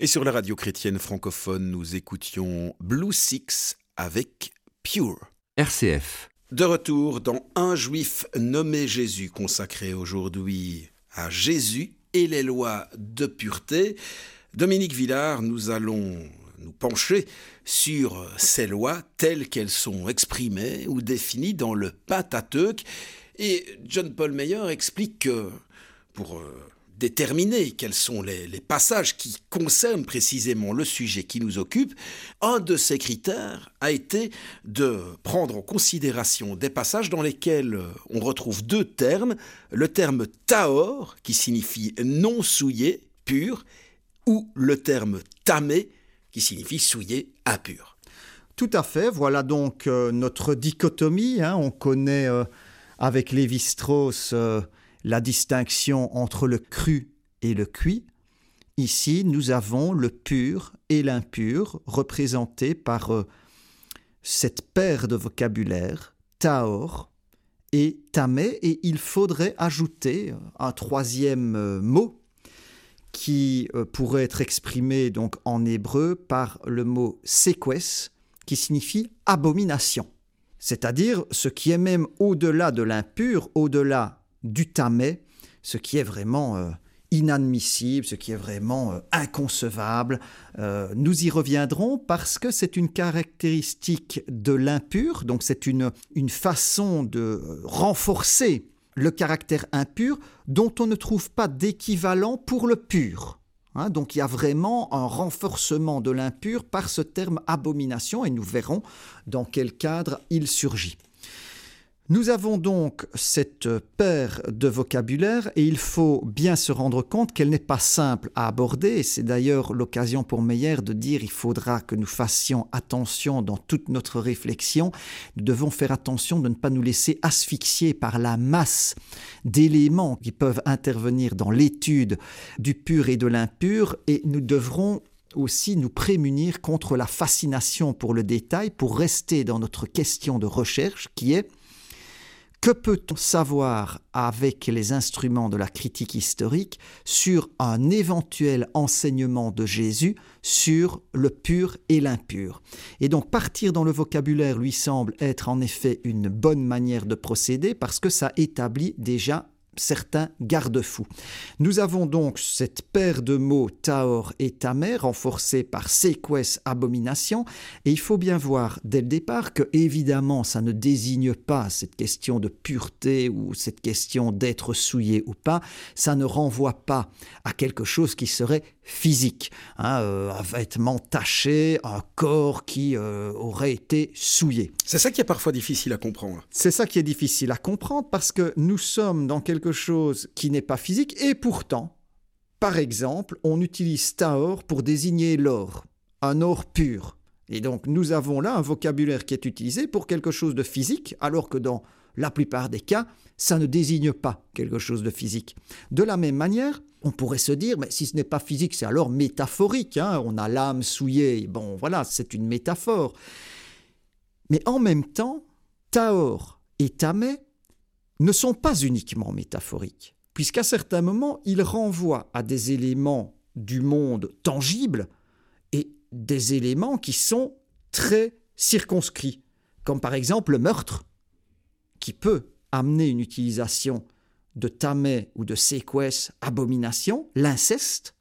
Et sur la radio chrétienne francophone, nous écoutions Blue Six avec Pure. RCF. De retour dans Un Juif nommé Jésus, consacré aujourd'hui à Jésus et les lois de pureté. Dominique Villard, nous allons nous pencher sur ces lois telles qu'elles sont exprimées ou définies dans le Pentateuque. Et John Paul Meyer explique que pour déterminer quels sont les passages qui concernent précisément le sujet qui nous occupe, un de ces critères a été de prendre en considération des passages dans lesquels on retrouve deux termes, le terme « tahor » qui signifie « non souillé, pur » ou le terme « tamé » qui signifie « souillé, impur ». Tout à fait, voilà donc notre dichotomie. On connaît avec Lévi-Strauss la distinction entre le cru et le cuit. Ici, nous avons le pur et l'impur représentés par cette paire de vocabulaire, tahor et tamé, et il faudrait ajouter un troisième mot qui pourrait être exprimé donc en hébreu par le mot sekwes, qui signifie abomination, c'est-à-dire ce qui est même au-delà de l'impur, au-delà du tamé, ce qui est vraiment inadmissible, ce qui est vraiment inconcevable. Nous y reviendrons parce que c'est une caractéristique de l'impur, donc c'est une façon de renforcer le caractère impur dont on ne trouve pas d'équivalent pour le pur. Donc il y a vraiment un renforcement de l'impur par ce terme abomination et nous verrons dans quel cadre il surgit. Nous avons donc cette paire de vocabulaire et il faut bien se rendre compte qu'elle n'est pas simple à aborder et c'est d'ailleurs l'occasion pour Meyer de dire qu'il faudra que nous fassions attention dans toute notre réflexion. Nous devons faire attention de ne pas nous laisser asphyxier par la masse d'éléments qui peuvent intervenir dans l'étude du pur et de l'impur et nous devrons aussi nous prémunir contre la fascination pour le détail pour rester dans notre question de recherche qui est: que peut-on savoir avec les instruments de la critique historique sur un éventuel enseignement de Jésus sur le pur et l'impur? Et donc partir dans le vocabulaire lui semble être en effet une bonne manière de procéder parce que ça établit déjà certains garde-fous. Nous avons donc cette paire de mots tahor et tamé renforcée par sekwes, abomination, et il faut bien voir dès le départ que évidemment ça ne désigne pas cette question de pureté ou cette question d'être souillé ou pas, ça ne renvoie pas à quelque chose qui serait physique, un vêtement taché, un corps qui aurait été souillé. C'est ça qui est parfois difficile à comprendre. C'est ça qui est difficile à comprendre parce que nous sommes dans quelque chose qui n'est pas physique et pourtant, par exemple, on utilise tahor pour désigner l'or, un or pur. Et donc nous avons là un vocabulaire qui est utilisé pour quelque chose de physique alors que dans la plupart des cas, ça ne désigne pas quelque chose de physique. De la même manière, on pourrait se dire, mais si ce n'est pas physique, c'est alors métaphorique. On a l'âme souillée. Bon, voilà, c'est une métaphore. Mais en même temps, tahor et tamé ne sont pas uniquement métaphoriques, puisqu'à certains moments, ils renvoient à des éléments du monde tangible et des éléments qui sont très circonscrits, comme par exemple le meurtre, qui peut amener une utilisation de tamé ou de sekwes, abomination, l'inceste,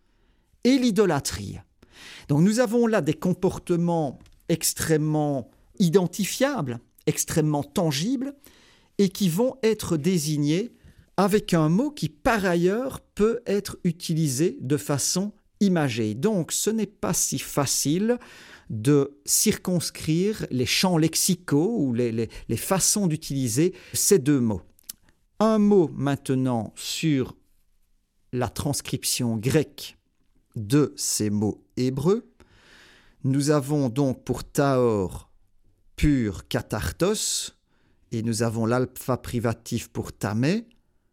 et l'idolâtrie. Donc nous avons là des comportements extrêmement identifiables, extrêmement tangibles, et qui vont être désignés avec un mot qui par ailleurs peut être utilisé de façon imagée. Donc ce n'est pas si facile de circonscrire les champs lexicaux ou les façons d'utiliser ces deux mots. Un mot maintenant sur la transcription grecque de ces mots hébreux. Nous avons donc pour tahor pur kathartos et nous avons l'alpha privatif pour tamé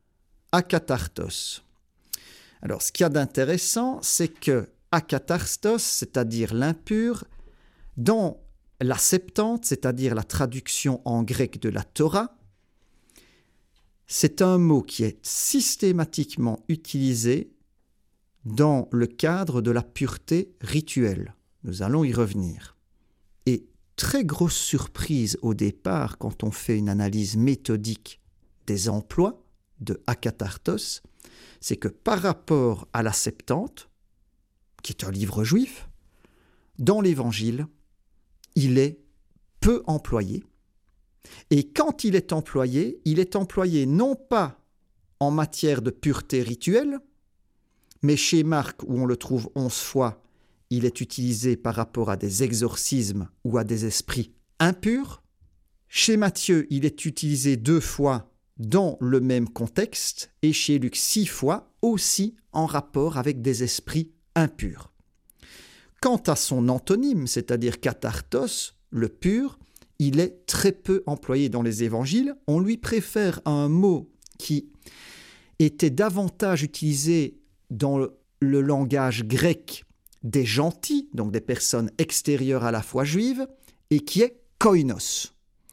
akathartos. Alors ce qu'il y a d'intéressant, c'est que akathartos, c'est-à-dire l'impur, dans la Septante, c'est-à-dire la traduction en grec de la Torah, c'est un mot qui est systématiquement utilisé dans le cadre de la pureté rituelle. Nous allons y revenir. Et très grosse surprise au départ quand on fait une analyse méthodique des emplois de Akathartos, c'est que par rapport à la Septante, qui est un livre juif, dans l'Évangile, il est peu employé. Et quand il est employé non pas en matière de pureté rituelle, mais chez Marc, où on le trouve 11 fois, il est utilisé par rapport à des exorcismes ou à des esprits impurs. Chez Matthieu, il est utilisé 2 fois dans le même contexte, et chez Luc 6 fois aussi en rapport avec des esprits impurs. Quant à son antonyme, c'est-à-dire kathartos, le pur, il est très peu employé dans les évangiles. On lui préfère un mot qui était davantage utilisé dans le langage grec des gentils, donc des personnes extérieures à la foi juive, et qui est koinos,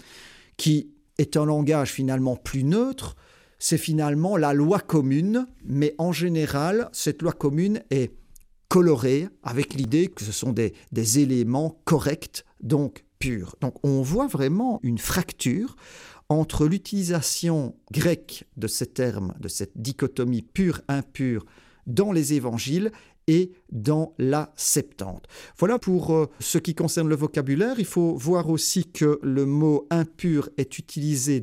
qui est un langage finalement plus neutre. C'est finalement la loi commune, mais en général, cette loi commune est colorée avec l'idée que ce sont des éléments corrects, donc purs. Donc on voit vraiment une fracture entre l'utilisation grecque de ces termes, de cette dichotomie pur-impur dans les évangiles et dans la Septante. Voilà pour ce qui concerne le vocabulaire. Il faut voir aussi que le mot impur est utilisé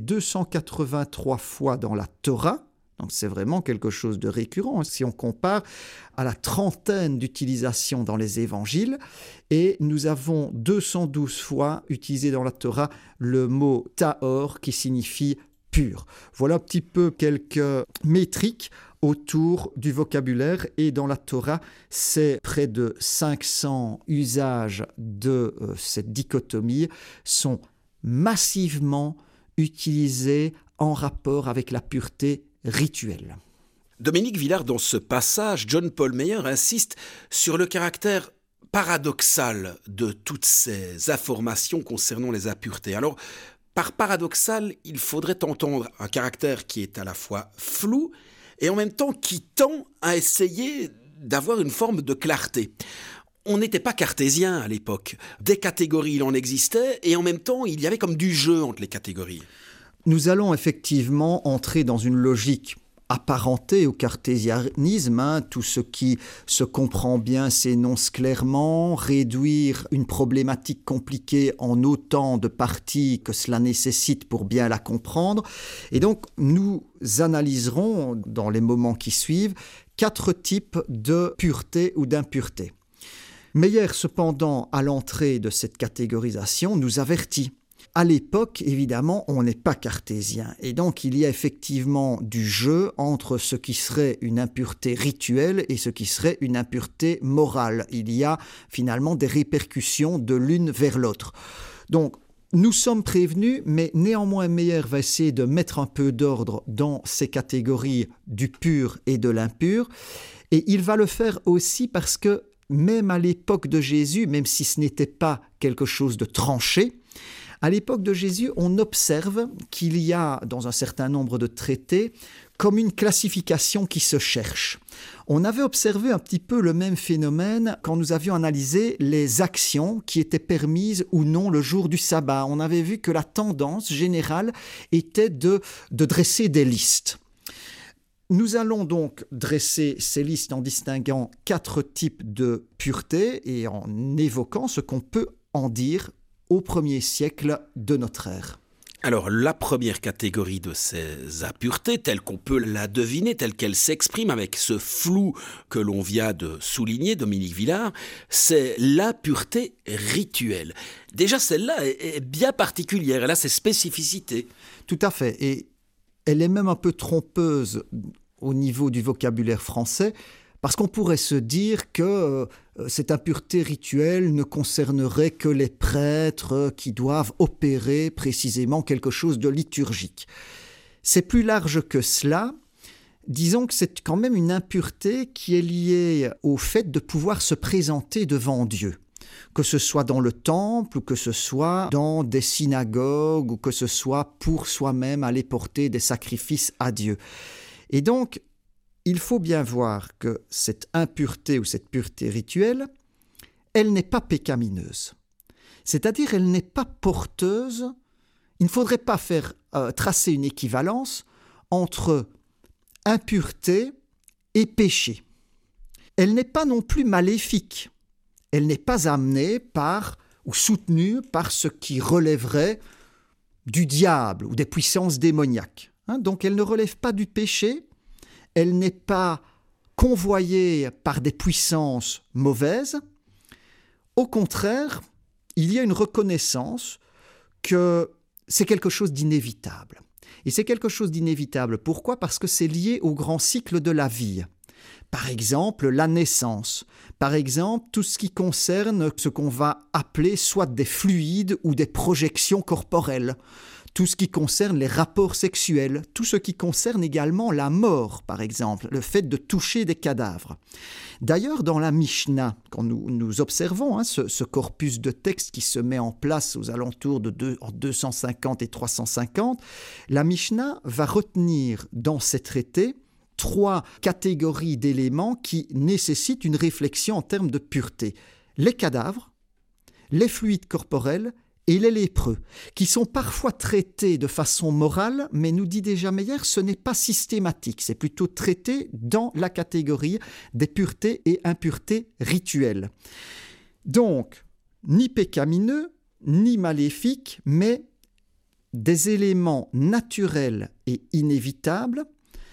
283 fois dans la Torah. Donc c'est vraiment quelque chose de récurrent si on compare à la trentaine d'utilisations dans les évangiles. Et nous avons 212 fois utilisé dans la Torah le mot tahor qui signifie pur. Voilà un petit peu quelques métriques autour du vocabulaire, et dans la Torah, c'est près de 500 usages de cette dichotomie sont massivement utilisés en rapport avec la pureté rituelle. Dominique Villard, dans ce passage, John Paul Meyer insiste sur le caractère paradoxal de toutes ces informations concernant les impuretés. Alors, par paradoxal, il faudrait entendre un caractère qui est à la fois flou et en même temps qui tend à essayer d'avoir une forme de clarté. On n'était pas cartésien à l'époque. Des catégories, il en existait, et en même temps, il y avait comme du jeu entre les catégories. Nous allons effectivement entrer dans une logique apparenté au cartésianisme, tout ce qui se comprend bien s'énonce clairement, réduire une problématique compliquée en autant de parties que cela nécessite pour bien la comprendre. Et donc, nous analyserons, dans les moments qui suivent, 4 types de pureté ou d'impureté. Meyer, cependant, à l'entrée de cette catégorisation, nous avertit. À l'époque, évidemment, on n'est pas cartésien. Et donc, il y a effectivement du jeu entre ce qui serait une impureté rituelle et ce qui serait une impureté morale. Il y a finalement des répercussions de l'une vers l'autre. Donc, nous sommes prévenus, mais néanmoins, Meyer va essayer de mettre un peu d'ordre dans ces catégories du pur et de l'impur. Et il va le faire aussi parce que, même à l'époque de Jésus, même si ce n'était pas quelque chose de tranché, à l'époque de Jésus, on observe qu'il y a, dans un certain nombre de traités, comme une classification qui se cherche. On avait observé un petit peu le même phénomène quand nous avions analysé les actions qui étaient permises ou non le jour du sabbat. On avait vu que la tendance générale était de dresser des listes. Nous allons donc dresser ces listes en distinguant 4 types de pureté et en évoquant ce qu'on peut en dire au 1er siècle de notre ère. Alors, la première catégorie de ces impuretés, telle qu'on peut la deviner, telle qu'elle s'exprime avec ce flou que l'on vient de souligner, Dominique Villard, c'est la pureté rituelle. Déjà, celle-là est bien particulière, elle a ses spécificités. Tout à fait, et elle est même un peu trompeuse au niveau du vocabulaire français, parce qu'on pourrait se dire que cette impureté rituelle ne concernerait que les prêtres qui doivent opérer précisément quelque chose de liturgique. C'est plus large que cela. Disons que c'est quand même une impureté qui est liée au fait de pouvoir se présenter devant Dieu, que ce soit dans le temple ou que ce soit dans des synagogues ou que ce soit pour soi-même aller porter des sacrifices à Dieu. Et donc, il faut bien voir que cette impureté ou cette pureté rituelle, elle n'est pas pécamineuse. C'est-à-dire, elle n'est pas porteuse. Il ne faudrait pas tracer une équivalence entre impureté et péché. Elle n'est pas non plus maléfique. Elle n'est pas amenée par ou soutenue par ce qui relèverait du diable ou des puissances démoniaques. Donc elle ne relève pas du péché, elle n'est pas convoyée par des puissances mauvaises. Au contraire, il y a une reconnaissance que c'est quelque chose d'inévitable. Et c'est quelque chose d'inévitable. Pourquoi ? Parce que c'est lié au grand cycle de la vie. Par exemple, la naissance. Par exemple, tout ce qui concerne ce qu'on va appeler soit des fluides ou des projections corporelles. Tout ce qui concerne les rapports sexuels. Tout ce qui concerne également la mort, par exemple, le fait de toucher des cadavres. D'ailleurs, dans la Mishnah, quand nous observons ce corpus de textes qui se met en place aux alentours de 250 et 350, la Mishnah va retenir dans ces traités 3 catégories d'éléments qui nécessitent une réflexion en termes de pureté. Les cadavres, les fluides corporels et les lépreux, qui sont parfois traités de façon morale, mais nous dit déjà Meyer, ce n'est pas systématique, c'est plutôt traité dans la catégorie des puretés et impuretés rituelles. Donc, ni pécamineux, ni maléfiques, mais des éléments naturels et inévitables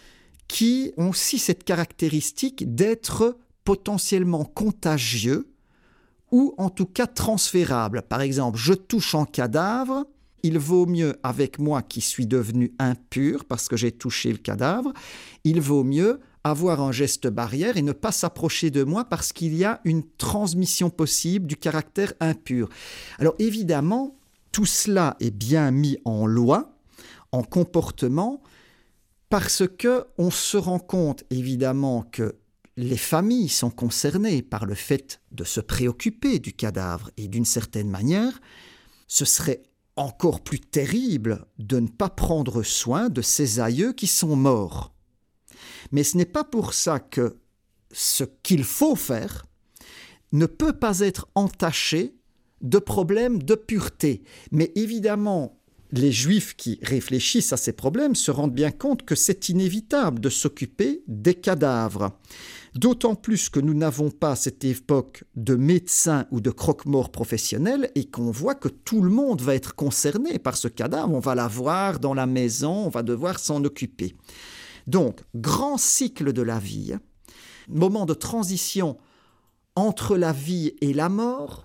qui ont aussi cette caractéristique d'être potentiellement contagieux ou en tout cas transférables. Par exemple, je touche un cadavre, il vaut mieux avec moi qui suis devenu impur parce que j'ai touché le cadavre, il vaut mieux avoir un geste barrière et ne pas s'approcher de moi parce qu'il y a une transmission possible du caractère impur. Alors évidemment, tout cela est bien mis en loi, en comportement, parce qu'on se rend compte évidemment que les familles sont concernées par le fait de se préoccuper du cadavre et d'une certaine manière, ce serait encore plus terrible de ne pas prendre soin de ces aïeux qui sont morts. Mais ce n'est pas pour ça que ce qu'il faut faire ne peut pas être entaché de problèmes de pureté. Mais évidemment, les Juifs qui réfléchissent à ces problèmes se rendent bien compte que c'est inévitable de s'occuper des cadavres. D'autant plus que nous n'avons pas à cette époque de médecins ou de croque-morts professionnels et qu'on voit que tout le monde va être concerné par ce cadavre. On va l'avoir dans la maison, on va devoir s'en occuper. Donc, grand cycle de la vie, moment de transition entre la vie et la mort,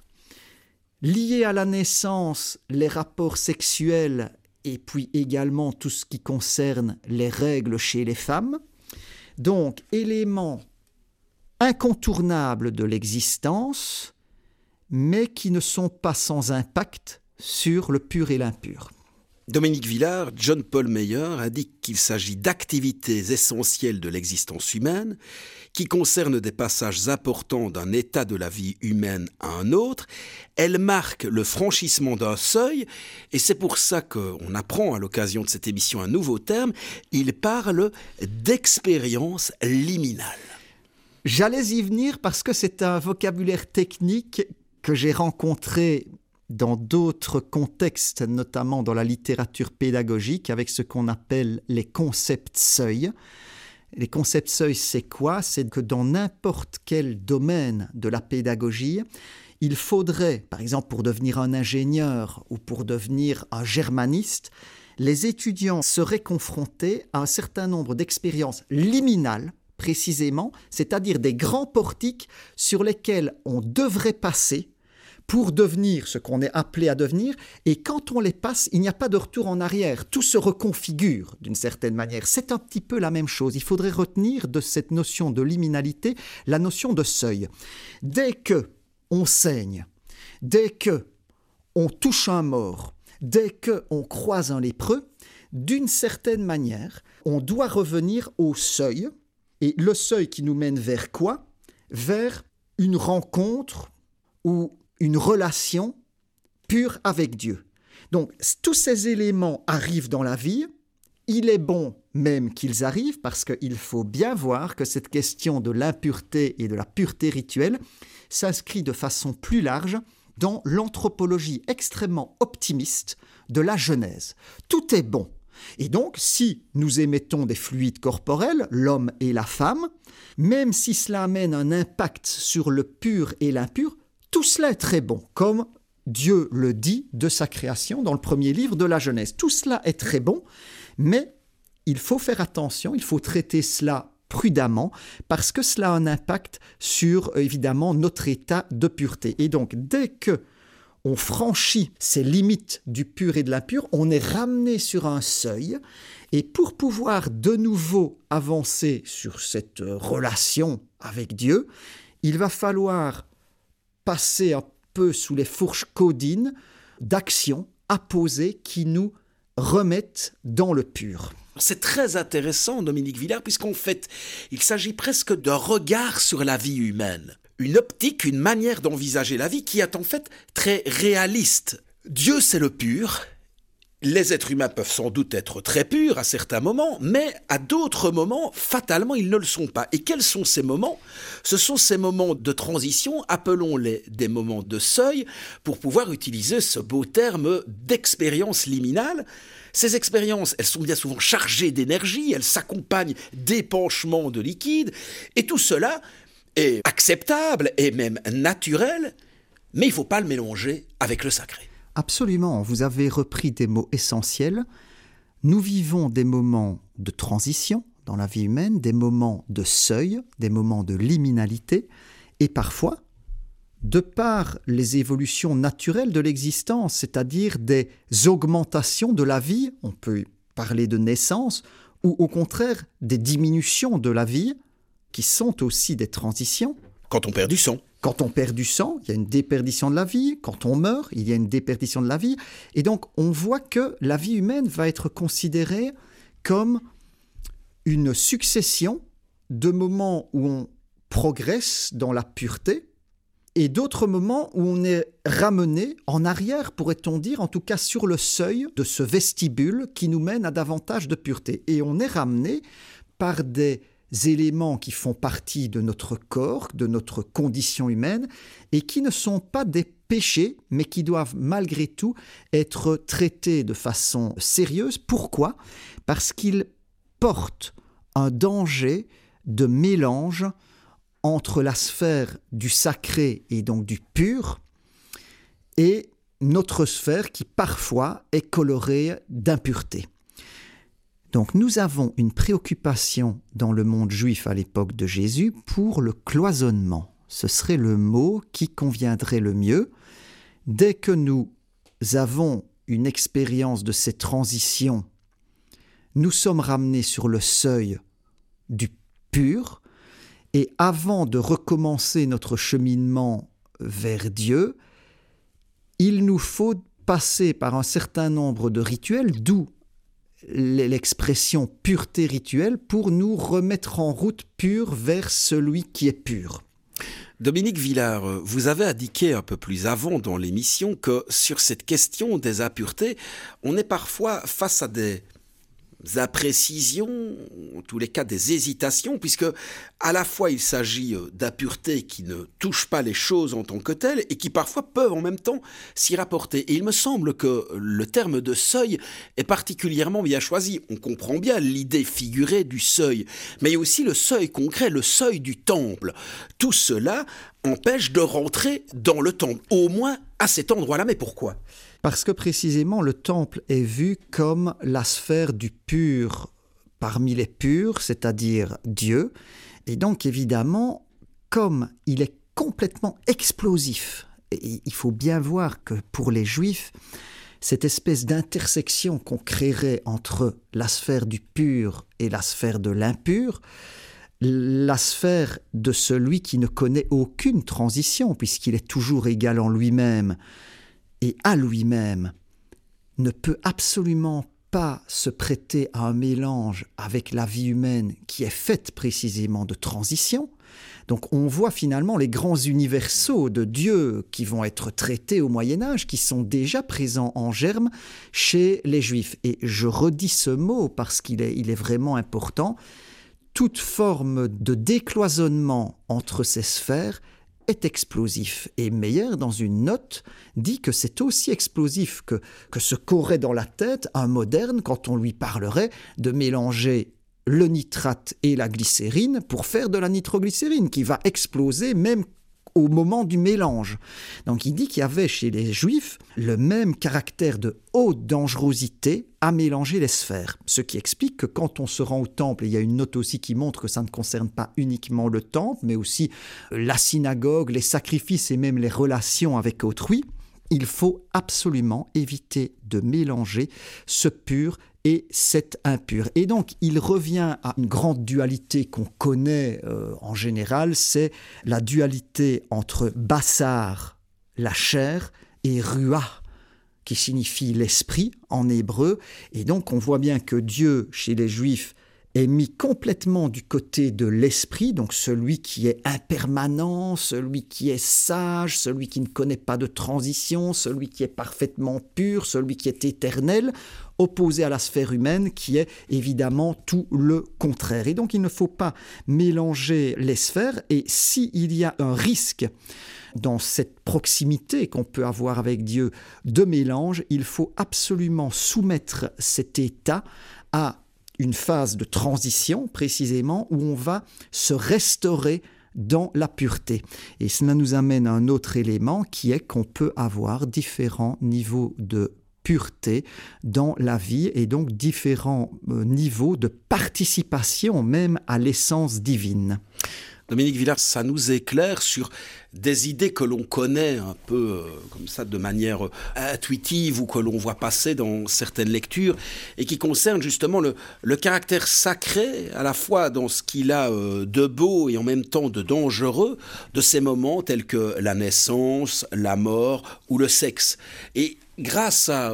lié à la naissance, les rapports sexuels et puis également tout ce qui concerne les règles chez les femmes. Donc, éléments incontournables de l'existence, mais qui ne sont pas sans impact sur le pur et l'impur. Dominique Villard, John Paul Meyer indique qu'il s'agit d'activités essentielles de l'existence humaine, qui concernent des passages importants d'un état de la vie humaine à un autre. Elles marquent le franchissement d'un seuil, et c'est pour ça qu'on apprend à l'occasion de cette émission un nouveau terme. Il parle d'expérience liminale. J'allais y venir parce que c'est un vocabulaire technique que j'ai rencontré dans d'autres contextes, notamment dans la littérature pédagogique, avec ce qu'on appelle les concepts seuils. Les concepts seuils, c'est quoi ? C'est que dans n'importe quel domaine de la pédagogie, il faudrait, par exemple pour devenir un ingénieur ou pour devenir un germaniste, les étudiants seraient confrontés à un certain nombre d'expériences liminales, précisément, c'est-à-dire des grands portiques sur lesquels on devrait passer pour devenir ce qu'on est appelé à devenir, et quand on les passe, il n'y a pas de retour en arrière, tout se reconfigure d'une certaine manière. C'est un petit peu la même chose, il faudrait retenir de cette notion de liminalité la notion de seuil. Dès que on saigne, dès que on touche un mort, dès que on croise un lépreux, d'une certaine manière, on doit revenir au seuil, et le seuil qui nous mène vers quoi ? Vers une rencontre ou une relation pure avec Dieu. Donc, tous ces éléments arrivent dans la vie il est bon même qu'ils arrivent parce qu'il faut bien voir que cette question de l'impureté et de la pureté rituelle s'inscrit de façon plus large dans l'anthropologie extrêmement optimiste de la Genèse. Tout est bon. Et donc, si nous émettons des fluides corporels, l'homme et la femme, même si cela amène un impact sur le pur et l'impur, tout cela est très bon, comme Dieu le dit de sa création dans le premier livre de la Genèse. Tout cela est très bon, mais il faut faire attention, il faut traiter cela prudemment, parce que cela a un impact sur, évidemment, notre état de pureté. Et donc, dès que on franchit ces limites du pur et de l'impur, on est ramené sur un seuil, et pour pouvoir de nouveau avancer sur cette relation avec Dieu, il va falloir passer un peu sous les fourches caudines d'actions apposées qui nous remettent dans le pur. C'est très intéressant, Dominique Villard, puisqu'en fait, il s'agit presque d'un regard sur la vie humaine. Une optique, une manière d'envisager la vie qui est en fait très réaliste. Dieu, c'est le pur. Les êtres humains peuvent sans doute être très purs à certains moments, mais à d'autres moments, fatalement, ils ne le sont pas. Et quels sont ces moments ? Ce sont ces moments de transition, appelons-les des moments de seuil, pour pouvoir utiliser ce beau terme d'expérience liminale. Ces expériences, elles sont bien souvent chargées d'énergie, elles s'accompagnent d'épanchements de liquide, et tout cela est acceptable et même naturel, mais il ne faut pas le mélanger avec le sacré. Absolument, vous avez repris des mots essentiels. Nous vivons des moments de transition dans la vie humaine, des moments de seuil, des moments de liminalité, et parfois, de par les évolutions naturelles de l'existence, c'est-à-dire des augmentations de la vie, on peut parler de naissance, ou au contraire des diminutions de la vie, qui sont aussi des transitions. Quand on perd du sang. Quand on perd du sang, il y a une déperdition de la vie. Quand on meurt, il y a une déperdition de la vie. Et donc, on voit que la vie humaine va être considérée comme une succession de moments où on progresse dans la pureté et d'autres moments où on est ramené en arrière, pourrait-on dire, en tout cas sur le seuil de ce vestibule qui nous mène à davantage de pureté. Et on est ramené par des éléments qui font partie de notre corps, de notre condition humaine, et qui ne sont pas des péchés, mais qui doivent malgré tout être traités de façon sérieuse. Pourquoi ? Parce qu'ils portent un danger de mélange entre la sphère du sacré et donc du pur, et notre sphère qui parfois est colorée d'impureté. Donc nous avons une préoccupation dans le monde juif à l'époque de Jésus pour le cloisonnement. Ce serait le mot qui conviendrait le mieux. Dès que nous avons une expérience de ces transitions, nous sommes ramenés sur le seuil du pur, et avant de recommencer notre cheminement vers Dieu, il nous faut passer par un certain nombre de rituels, d'où l'expression pureté rituelle, pour nous remettre en route pure vers celui qui est pur. Dominique Villard, vous avez indiqué un peu plus avant dans l'émission que sur cette question des impuretés, on est parfois face à des imprécisions, en tous les cas des hésitations, puisque à la fois il s'agit d'impuretés qui ne touchent pas les choses en tant que telles et qui parfois peuvent en même temps s'y rapporter. Et il me semble que le terme de seuil est particulièrement bien choisi. On comprend bien l'idée figurée du seuil, mais il y a aussi le seuil concret, le seuil du temple. Tout cela empêche de rentrer dans le temple, au moins à cet endroit-là. Mais pourquoi ? Parce que précisément le temple est vu comme la sphère du pur parmi les purs, c'est-à-dire Dieu. Et donc évidemment, comme il est complètement explosif, et il faut bien voir que pour les Juifs, cette espèce d'intersection qu'on créerait entre la sphère du pur et la sphère de l'impur, la sphère de celui qui ne connaît aucune transition, puisqu'il est toujours égal en lui-même, et à lui-même, ne peut absolument pas se prêter à un mélange avec la vie humaine qui est faite précisément de transition. Donc on voit finalement les grands universaux de Dieu qui vont être traités au Moyen-Âge, qui sont déjà présents en germe chez les Juifs. Et je redis ce mot parce qu'il est vraiment important. Toute forme de décloisonnement entre ces sphères est explosif. Et Meyer, dans une note, dit que c'est aussi explosif que ce qu'aurait dans la tête un moderne quand on lui parlerait de mélanger le nitrate et la glycérine pour faire de la nitroglycérine, qui va exploser même au moment du mélange. Donc il dit qu'il y avait chez les Juifs le même caractère de haute dangerosité à mélanger les sphères. Ce qui explique que quand on se rend au temple, et il y a une note aussi qui montre que ça ne concerne pas uniquement le temple, mais aussi la synagogue, les sacrifices et même les relations avec autrui, il faut absolument éviter de mélanger ce pur et cet impur. Et donc, il revient à une grande dualité qu'on connaît en général, c'est la dualité entre bassar, la chair, et ruah, qui signifie l'esprit en hébreu. Et donc, on voit bien que Dieu, chez les Juifs, est mis complètement du côté de l'esprit, donc celui qui est impermanent, celui qui est sage, celui qui ne connaît pas de transition, celui qui est parfaitement pur, celui qui est éternel, opposé à la sphère humaine qui est évidemment tout le contraire. Et donc il ne faut pas mélanger les sphères, et s'il y a un risque dans cette proximité qu'on peut avoir avec Dieu de mélange, il faut absolument soumettre cet état à une phase de transition précisément où on va se restaurer dans la pureté. Et cela nous amène à un autre élément qui est qu'on peut avoir différents niveaux de pureté dans la vie et donc différents niveaux de participation même à l'essence divine. Dominique Villard, ça nous éclaire sur des idées que l'on connaît un peu comme ça de manière intuitive ou que l'on voit passer dans certaines lectures et qui concernent justement le caractère sacré à la fois dans ce qu'il a de beau et en même temps de dangereux de ces moments tels que la naissance, la mort ou le sexe. Et grâce à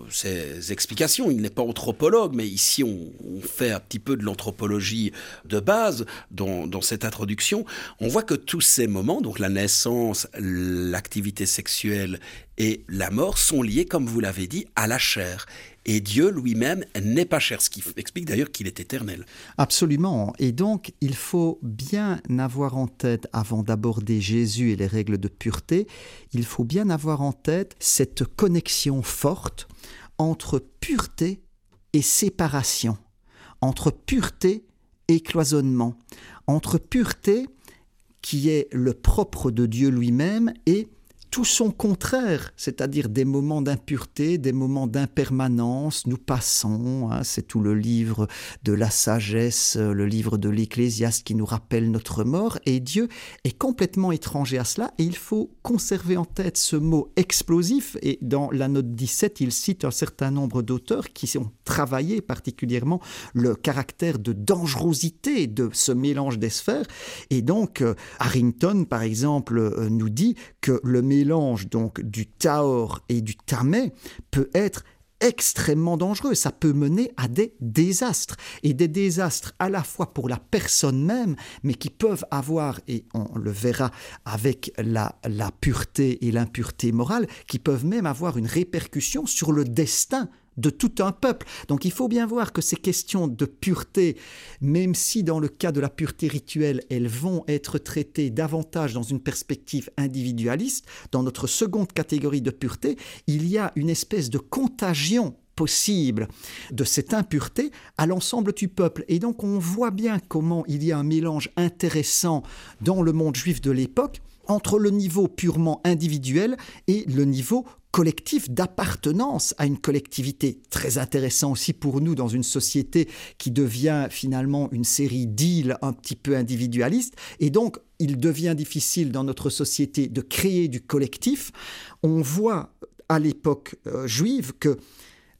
ces explications, il n'est pas anthropologue, mais ici on fait un petit peu de l'anthropologie de base dans cette introduction. On voit que tous ces moments, donc la naissance, l'activité sexuelle et la mort, sont liés, comme vous l'avez dit, à la chair. Et Dieu lui-même n'est pas chair, ce qui explique d'ailleurs qu'il est éternel. Absolument. Et donc, il faut bien avoir en tête, avant d'aborder Jésus et les règles de pureté, il faut bien avoir en tête cette connexion forte entre pureté et séparation, entre pureté et cloisonnement, entre pureté qui est le propre de Dieu lui-même et tout son contraire, c'est-à-dire des moments d'impureté, des moments d'impermanence, nous passons, c'est tout le livre de la sagesse, le livre de l'Ecclésiaste qui nous rappelle notre mort, et Dieu est complètement étranger à cela, et il faut conserver en tête ce mot explosif, et dans la note 17, il cite un certain nombre d'auteurs qui ont travaillé particulièrement le caractère de dangerosité de ce mélange des sphères, et donc Harrington, par exemple, nous dit que le mélange donc du taor et du tamé peut être extrêmement dangereux. Ça peut mener à des désastres. Et des désastres à la fois pour la personne même, mais qui peuvent avoir, et on le verra avec la pureté et l'impureté morale, qui peuvent même avoir une répercussion sur le destin de tout un peuple. Donc il faut bien voir que ces questions de pureté, même si dans le cas de la pureté rituelle, elles vont être traitées davantage dans une perspective individualiste, dans notre seconde catégorie de pureté, il y a une espèce de contagion possible de cette impureté à l'ensemble du peuple. Et donc on voit bien comment il y a un mélange intéressant dans le monde juif de l'époque entre le niveau purement individuel et le niveau collectif d'appartenance à une collectivité. Très intéressant aussi pour nous dans une société qui devient finalement une série d'îles un petit peu individualistes. Et donc, il devient difficile dans notre société de créer du collectif. On voit à l'époque juive que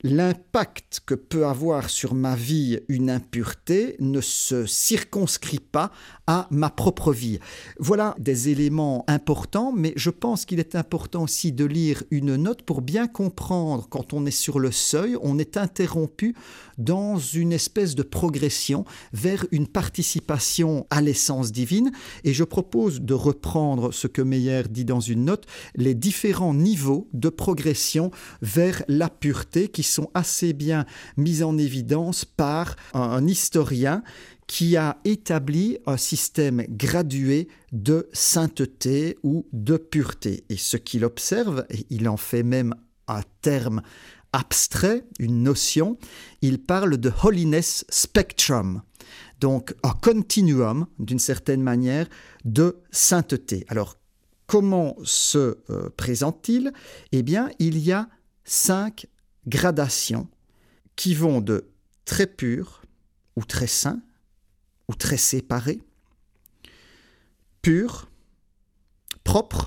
l'impact que peut avoir sur ma vie une impureté ne se circonscrit pas à ma propre vie. Voilà des éléments importants, mais je pense qu'il est important aussi de lire une note pour bien comprendre quand on est sur le seuil, on est interrompu dans une espèce de progression vers une participation à l'essence divine. Et je propose de reprendre ce que Meyer dit dans une note, les différents niveaux de progression vers la pureté qui sont assez bien mis en évidence par un historien qui a établi un système gradué de sainteté ou de pureté. Et ce qu'il observe, et il en fait même un terme abstrait, une notion, il parle de holiness spectrum, donc un continuum, d'une certaine manière, de sainteté. Alors, comment se présente-t-il ? Eh bien, il y a 5 gradations qui vont de très pur ou très saint ou très séparé, pur, propre,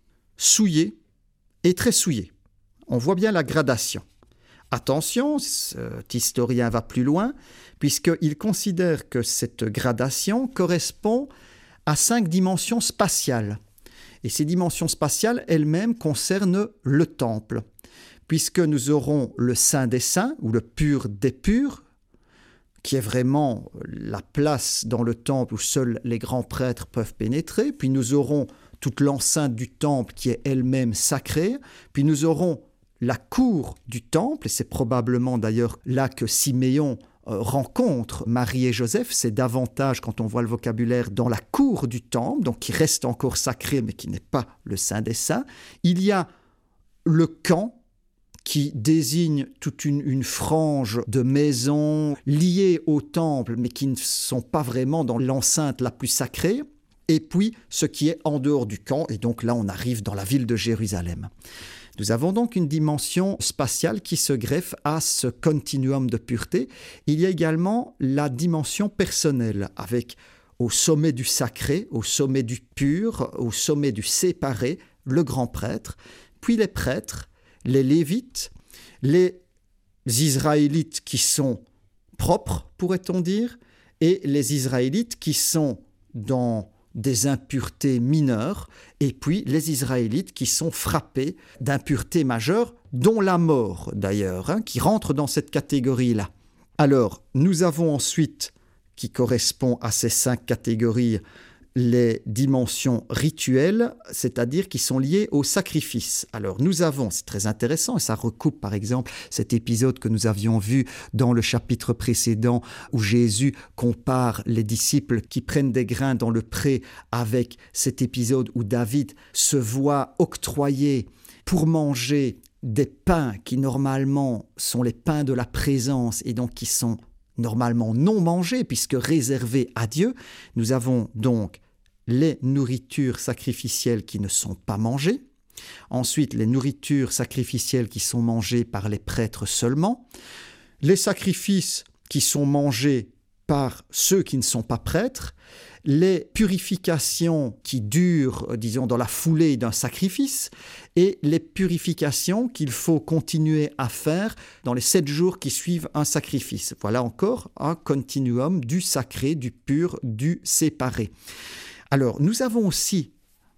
souillé et très souillé. On voit bien la gradation. Attention, cet historien va plus loin, puisqu'il considère que cette gradation correspond à 5 dimensions spatiales. Et ces dimensions spatiales elles-mêmes concernent le temple, puisque nous aurons le Saint des Saints, ou le pur des purs, qui est vraiment la place dans le temple où seuls les grands prêtres peuvent pénétrer. Puis nous aurons toute l'enceinte du temple qui est elle-même sacrée. Puis nous aurons la cour du temple, et c'est probablement d'ailleurs là que Siméon rencontre Marie et Joseph, c'est davantage, quand on voit le vocabulaire, dans la cour du temple, donc qui reste encore sacré, mais qui n'est pas le Saint des Saints. Il y a le camp, qui désigne toute une frange de maisons liées au temple, mais qui ne sont pas vraiment dans l'enceinte la plus sacrée. Et puis, ce qui est en dehors du camp, et donc là, on arrive dans la ville de Jérusalem. Nous avons donc une dimension spatiale qui se greffe à ce continuum de pureté. Il y a également la dimension personnelle, avec au sommet du sacré, au sommet du pur, au sommet du séparé, le grand prêtre, puis les prêtres, les Lévites, les Israélites qui sont propres, pourrait-on dire, et les Israélites qui sont dans des impuretés mineures, et puis les Israélites qui sont frappés d'impuretés majeures, dont la mort d'ailleurs, qui rentre dans cette catégorie-là. Alors, nous avons ensuite, qui correspond à ces 5 catégories, les dimensions rituelles, c'est-à-dire qui sont liées au sacrifice. Alors nous avons, c'est très intéressant, et ça recoupe par exemple cet épisode que nous avions vu dans le chapitre précédent où Jésus compare les disciples qui prennent des grains dans le pré avec cet épisode où David se voit octroyer pour manger des pains qui normalement sont les pains de la présence et donc qui sont normalement non mangés puisque réservés à Dieu. Nous avons donc les nourritures sacrificielles qui ne sont pas mangées. Ensuite, les nourritures sacrificielles qui sont mangées par les prêtres seulement. Les sacrifices qui sont mangés par ceux qui ne sont pas prêtres. Les purifications qui durent, disons, dans la foulée d'un sacrifice, et les purifications qu'il faut continuer à faire dans les 7 jours qui suivent un sacrifice. Voilà encore un continuum du sacré, du pur, du séparé. Alors, nous avons aussi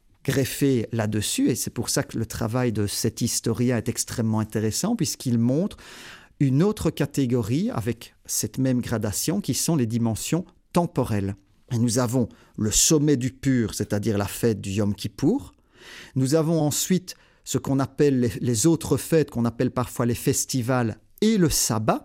greffé là-dessus, et c'est pour ça que le travail de cet historien est extrêmement intéressant, puisqu'il montre une autre catégorie avec cette même gradation, qui sont les dimensions temporelles. Et nous avons le sommet du pur, c'est-à-dire la fête du Yom Kippour. Nous avons ensuite ce qu'on appelle les autres fêtes, qu'on appelle parfois les festivals, et le sabbat.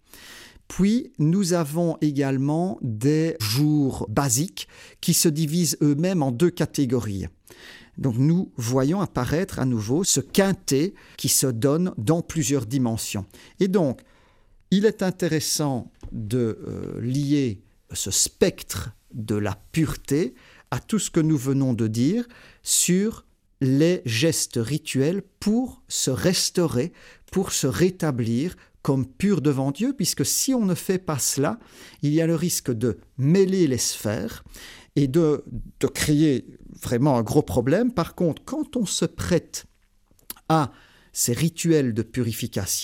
Puis nous avons également des jours basiques qui se divisent eux-mêmes en 2 catégories. Donc nous voyons apparaître à nouveau ce quintet qui se donne dans plusieurs dimensions. Et donc, il est intéressant de lier ce spectre de la pureté à tout ce que nous venons de dire sur les gestes rituels pour se restaurer, pour se rétablir comme pur devant Dieu, puisque si on ne fait pas cela, il y a le risque de mêler les sphères et de créer vraiment un gros problème. Par contre, quand on se prête à ces rituels de purification,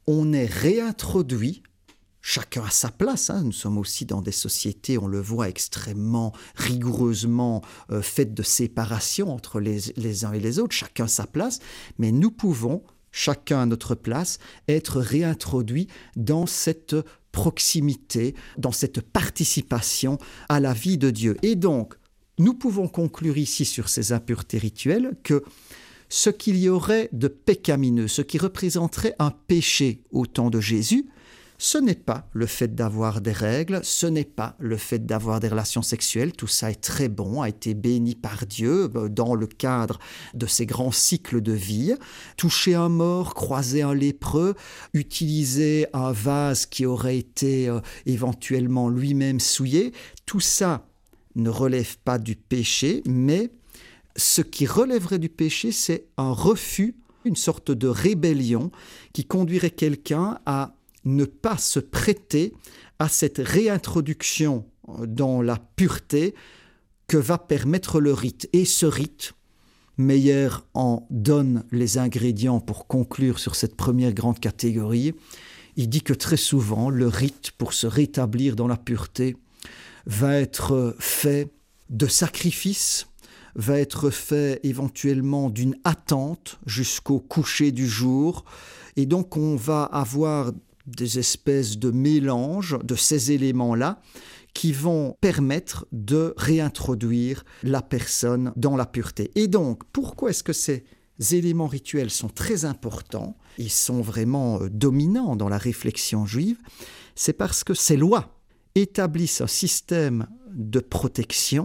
on est réintroduit, chacun à sa place. Nous sommes aussi dans des sociétés, on le voit, extrêmement rigoureusement faites de séparation entre les uns et les autres, chacun à sa place, mais nous pouvons, chacun à notre place, être réintroduits dans cette proximité, dans cette participation à la vie de Dieu. Et donc, nous pouvons conclure ici sur ces impuretés rituelles que ce qu'il y aurait de pécamineux, ce qui représenterait un péché au temps de Jésus, ce n'est pas le fait d'avoir des règles, ce n'est pas le fait d'avoir des relations sexuelles, tout ça est très bon, a été béni par Dieu dans le cadre de ces grands cycles de vie. Toucher un mort, croiser un lépreux, utiliser un vase qui aurait été éventuellement lui-même souillé, tout ça ne relève pas du péché, mais ce qui relèverait du péché, c'est un refus, une sorte de rébellion qui conduirait quelqu'un à ne pas se prêter à cette réintroduction dans la pureté que va permettre le rite. Et ce rite, Meyer en donne les ingrédients pour conclure sur cette première grande catégorie. Il dit que très souvent, le rite, pour se rétablir dans la pureté, va être fait de sacrifices, va être fait éventuellement d'une attente jusqu'au coucher du jour. Et donc on va avoir des espèces de mélanges de ces éléments-là qui vont permettre de réintroduire la personne dans la pureté. Et donc, pourquoi est-ce que ces éléments rituels sont très importants? Ils sont vraiment dominants dans la réflexion juive. C'est parce que ces lois établissent un système de protection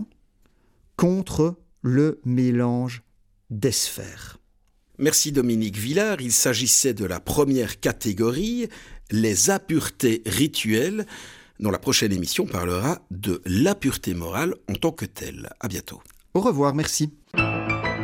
contre le mélange des sphères. Merci Dominique Villard. Il s'agissait de la première catégorie, les impuretés rituelles, dont la prochaine émission parlera de l'impureté morale en tant que telle. À bientôt. Au revoir, merci.